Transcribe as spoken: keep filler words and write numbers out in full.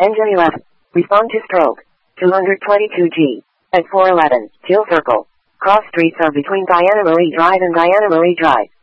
Engine eleven. Respond to stroke. two twenty-two G. At four eleven, Teal Circle. Cross streets are between Diana Marie Drive and Diana Marie Drive.